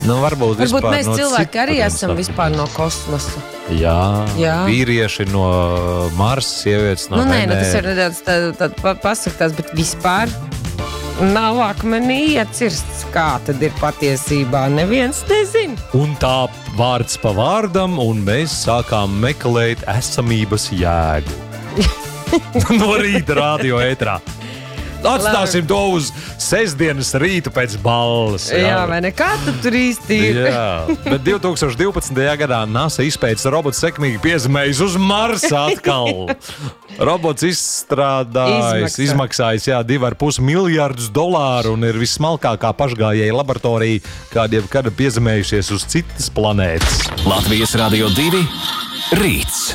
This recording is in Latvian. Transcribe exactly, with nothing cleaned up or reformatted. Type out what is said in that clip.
Nu, varbūt Varbūt mēs no cilvēki arī citurienes esam var. vispār no kosmosa. Jā, Jā. vīrieši no Marsa, sievietes no Nu, nē, nu, Venēras. tas ir nedaudz tā, tā, pa, pasaktās, bet vispār nav akmenī iecirsts, kā tad ir patiesībā. Neviens nezin. Un tā vārds pa vārdam, un mēs sākām meklēt esamības jēgu. No rīta radio ētrā. Atstāsim to uz sestdienas rītu pēc balles. Jā, vai ne? Kā tu tur īsti ir? Jā, bet divtūkstoš divpadsmitajā gadā NASA izpētes robots sekmīgi piezemējis uz Marsa atkal. Robots izstrādājis, Izmaksā. izmaksājis jā, divi ar pus miljardus dolāru un ir vismalkākā pašgājēja laboratorija, kāda jebkad piezemējušies uz citas planētas. Latvijas Radio divi rīts.